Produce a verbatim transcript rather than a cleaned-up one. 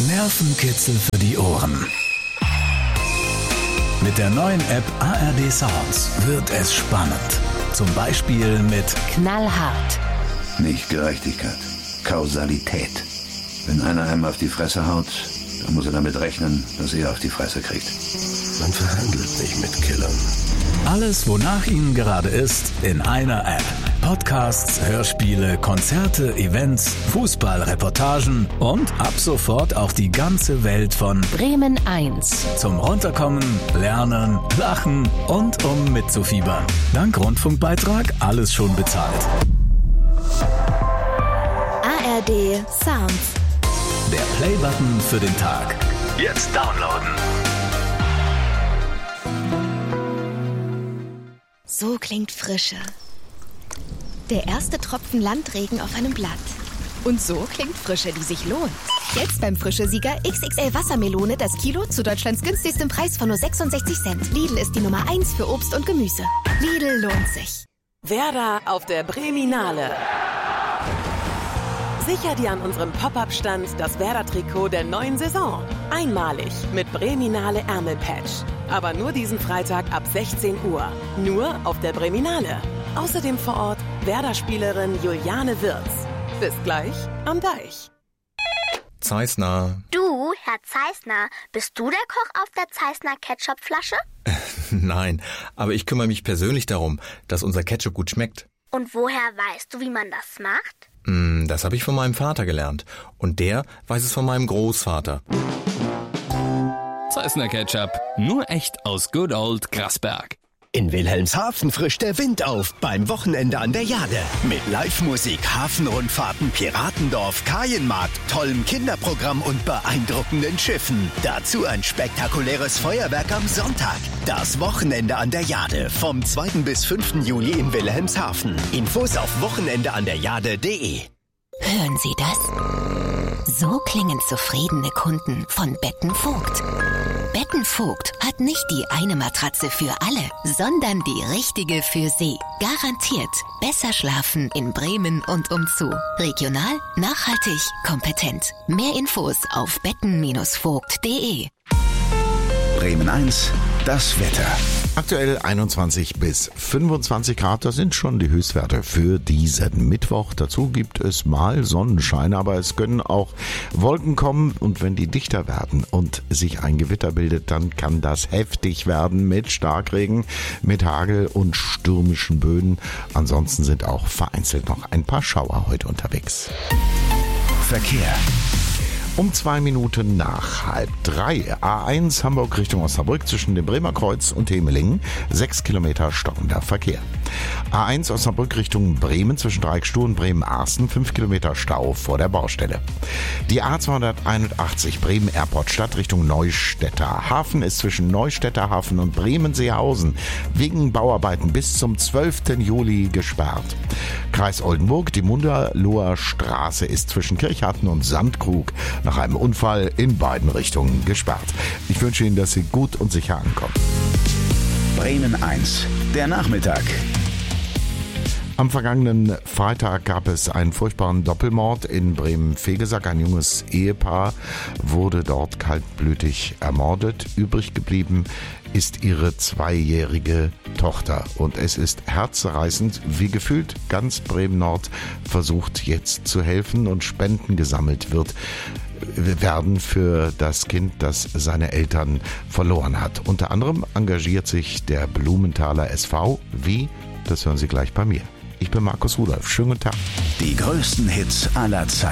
Nervenkitzel für die Ohren. Mit der neuen App A R D Sounds wird es spannend. Zum Beispiel mit Knallhart. Nicht Gerechtigkeit, Kausalität. Wenn einer einem auf die Fresse haut, dann muss er damit rechnen, dass er auf die Fresse kriegt. Man verhandelt nicht mit Killern. Alles, wonach Ihnen gerade ist, in einer App. Podcasts, Hörspiele, Konzerte, Events, Fußballreportagen und ab sofort auch die ganze Welt von Bremen eins. Zum Runterkommen, Lernen, Lachen und um mitzufiebern. Dank Rundfunkbeitrag alles schon bezahlt. A R D Sounds. Der Playbutton für den Tag. Jetzt downloaden. So klingt Frische. Der erste Tropfen Landregen auf einem Blatt. Und so klingt Frische, die sich lohnt. Jetzt beim Frische-Sieger X X L Wassermelone das Kilo zu Deutschlands günstigstem Preis von nur sechsundsechzig Cent. Lidl ist die Nummer eins für Obst und Gemüse. Lidl lohnt sich. Werder auf der Breminale. Sicher dir an unserem Pop-Up-Stand das Werder-Trikot der neuen Saison. Einmalig mit Breminale Ärmelpatch. Aber nur diesen Freitag ab sechzehn Uhr. Nur auf der Breminale. Außerdem vor Ort Werder-Spielerin Juliane Wirz. Bis gleich am Deich. Zeissner. Du, Herr Zeissner, bist du der Koch auf der Zeissner Ketchupflasche? Nein, aber ich kümmere mich persönlich darum, dass unser Ketchup gut schmeckt. Und woher weißt du, wie man das macht? Mm, das habe ich von meinem Vater gelernt. Und der weiß es von meinem Großvater. Zeissner Ketchup, nur echt aus Good Old Grasberg. In Wilhelmshaven frischt der Wind auf beim Wochenende an der Jade. Mit Live-Musik, Hafenrundfahrten, Piratendorf, Kajenmarkt, tollem Kinderprogramm und beeindruckenden Schiffen. Dazu ein spektakuläres Feuerwerk am Sonntag. Das Wochenende an der Jade vom zweiten bis fünften Juli in Wilhelmshaven. Infos auf wochenendeanderjade punkt de. Hören Sie das? So klingen zufriedene Kunden von Betten Vogt. Betten Vogt hat nicht die eine Matratze für alle, sondern die richtige für Sie. Garantiert besser schlafen in Bremen und umzu. Regional, nachhaltig, kompetent. Mehr Infos auf betten Vogt punkt de. Bremen eins, das Wetter. Aktuell einundzwanzig bis fünfundzwanzig Grad, das sind schon die Höchstwerte für diesen Mittwoch. Dazu gibt es mal Sonnenschein, aber es können auch Wolken kommen und wenn die dichter werden und sich ein Gewitter bildet, dann kann das heftig werden mit Starkregen, mit Hagel und stürmischen Böen. Ansonsten sind auch vereinzelt noch ein paar Schauer heute unterwegs. Verkehr. Um zwei Minuten nach halb drei. A eins Hamburg Richtung Osnabrück zwischen dem Bremer Kreuz und Hemelingen. Sechs Kilometer stockender Verkehr. A eins Osnabrück Richtung Bremen zwischen Dreieckstuhl und Bremen-Arsten. Fünf Kilometer Stau vor der Baustelle. Die A zweihunderteinundachtzig Bremen-Airport-Stadt Richtung Neustädter Hafen ist zwischen Neustädter Hafen und Bremen-Seehausen wegen Bauarbeiten bis zum zwölften Juli gesperrt. Kreis Oldenburg, die Munderloher Straße ist zwischen Kirchharten und Sandkrug nach einem Unfall in beiden Richtungen gesperrt. Ich wünsche Ihnen, dass Sie gut und sicher ankommen. Bremen eins, der Nachmittag. Am vergangenen Freitag gab es einen furchtbaren Doppelmord in Bremen-Vegesack. Ein junges Ehepaar wurde dort kaltblütig ermordet. Übrig geblieben ist ihre zweijährige Tochter. Und es ist herzzerreißend, wie gefühlt ganz Bremen-Nord versucht jetzt zu helfen und Spenden gesammelt wird. werden für das Kind, das seine Eltern verloren hat. Unter anderem engagiert sich der Blumenthaler S V. Wie? Das hören Sie gleich bei mir. Ich bin Markus Rudolph. Schönen guten Tag. Die größten Hits aller Zeiten.